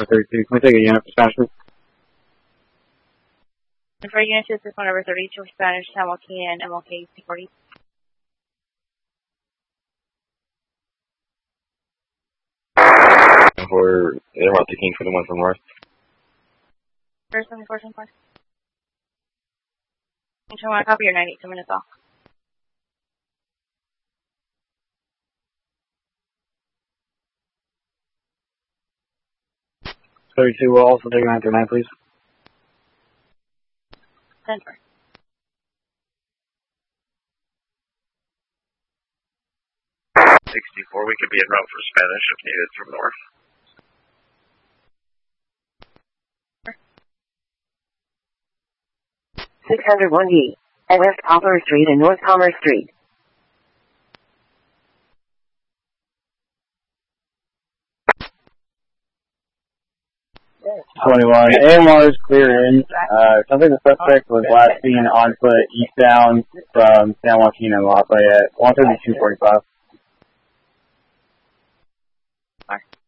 32. Can we take a unit for Spanish, please? For unit 2, this one over 32 for Spanish, San Joaquin and MLK C40. For Airmont King 21 from North. First 74, 74. You want to copy your 92 minutes off. We'll also take 939, please. 10-4. We could be en route for Spanish if needed from North. D at West Poplar Street and North Commerce Street. 21. AMR is clear in. Something the suspect was last seen on foot eastbound from San Joaquin and Lafayette, 132.45.